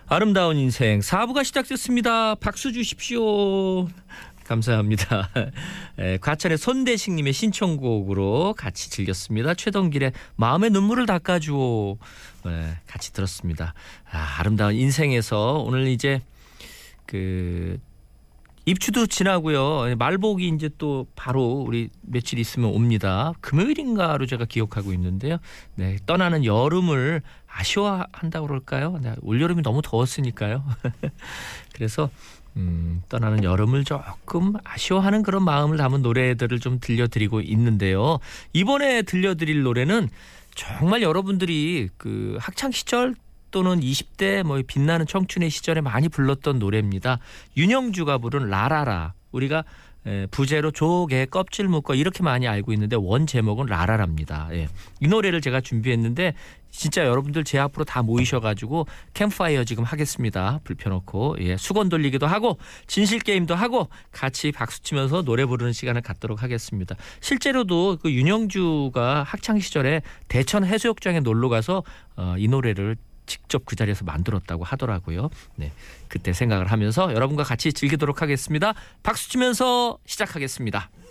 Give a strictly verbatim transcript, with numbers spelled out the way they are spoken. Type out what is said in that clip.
아름다운 인생 사 부가 시작됐습니다. 박수 주십시오. 감사합니다. 에, 과천의 손대식님의 신청곡으로 같이 즐겼습니다. 최동길의 마음의 눈물을 닦아주오. 에, 같이 들었습니다. 아, 아름다운 인생에서 오늘 이제 그 입추도 지나고요. 말복이 이제 또 바로 우리 며칠 있으면 옵니다. 금요일인가로 제가 기억하고 있는데요. 네, 떠나는 여름을 아쉬워한다고 그럴까요? 네, 올여름이 너무 더웠으니까요. 그래서 음, 떠나는 여름을 조금 아쉬워하는 그런 마음을 담은 노래들을 좀 들려드리고 있는데요. 이번에 들려드릴 노래는 정말 여러분들이 그 학창 시절 또는 이십 대 뭐 빛나는 청춘의 시절에 많이 불렀던 노래입니다. 윤영주가 부른 라라라. 우리가 부제로 조개 껍질 묶어 이렇게 많이 알고 있는데 원 제목은 라라라입니다. 예. 이 노래를 제가 준비했는데 진짜 여러분들 제 앞으로 다 모이셔가지고 캠프파이어 지금 하겠습니다. 불 펴놓고 예. 수건 돌리기도 하고 진실 게임도 하고 같이 박수 치면서 노래 부르는 시간을 갖도록 하겠습니다. 실제로도 그 윤영주가 학창 시절에 대천 해수욕장에 놀러 가서 어, 이 노래를 직접 그 자리에서 만들었다고 하더라고요. 네, 그때 생각을 하면서 여러분과 같이 즐기도록 하겠습니다. 박수 치면서 시작하겠습니다.